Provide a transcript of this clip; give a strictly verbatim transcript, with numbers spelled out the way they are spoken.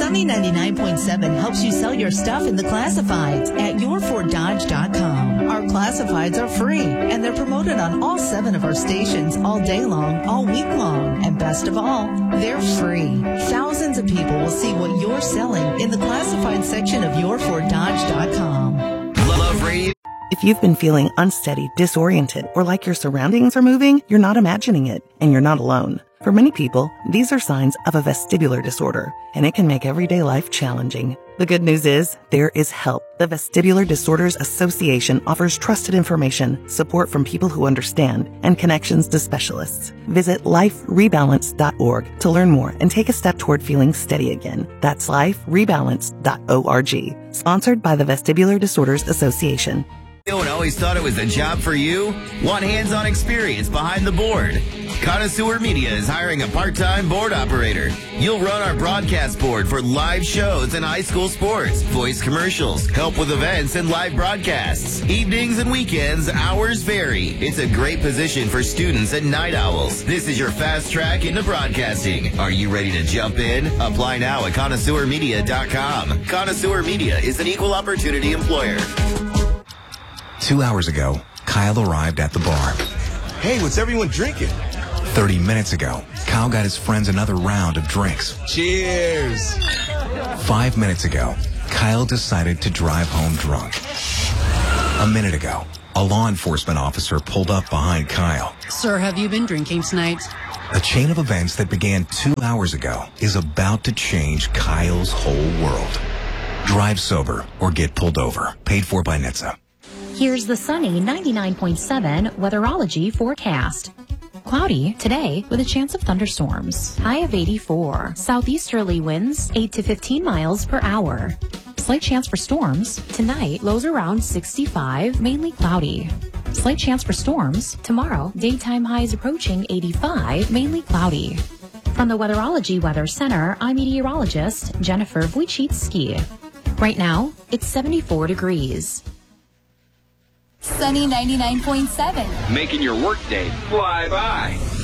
Sunny ninety-nine point seven helps you sell your stuff in the classifieds at your ford dodge dot com. Our classifieds are free, and they're promoted on all seven of our stations all day long, all week long. And best of all, they're free. Thousands of people will see what you're selling in the classified section of your ford dodge dot com. Love Radio. If you've been feeling unsteady, disoriented, or like your surroundings are moving, you're not imagining it, and you're not alone. For many people, these are signs of a vestibular disorder, and it can make everyday life challenging. The good news is, there is help. The Vestibular Disorders Association offers trusted information, support from people who understand, and connections to specialists. Visit life rebalance dot org to learn more and take a step toward feeling steady again. That's life rebalance dot org. Sponsored by the Vestibular Disorders Association. And always thought it was a job for you? Want hands-on experience behind the board? Connoisseur Media is hiring a part-time board operator. You'll run our broadcast board for live shows and high school sports, voice commercials, help with events and live broadcasts. Evenings and weekends, hours vary. It's a great position for students and night owls. This is your fast track into broadcasting. Are you ready to jump in? Apply now at connoisseur media dot com. Connoisseur Media is an equal opportunity employer. Two hours ago, Kyle arrived at the bar. Hey, what's everyone drinking? Thirty minutes ago, Kyle got his friends another round of drinks. Cheers! Five minutes ago, Kyle decided to drive home drunk. A minute ago, a law enforcement officer pulled up behind Kyle. Sir, have you been drinking tonight? A chain of events that began two hours ago is about to change Kyle's whole world. Drive sober or get pulled over. Paid for by N H T S A. Here's the sunny ninety-nine point seven weatherology forecast. Cloudy today with a chance of thunderstorms. High of eighty-four. Southeasterly winds eight to fifteen miles per hour. Slight chance for storms. Tonight, lows around sixty-five, mainly cloudy. Slight chance for storms. Tomorrow, daytime highs approaching eighty-five, mainly cloudy. From the Weatherology Weather Center, I'm meteorologist Jennifer Wojcicki. Right now, it's seventy-four degrees. Sunny ninety-nine point seven. Making your workday fly by.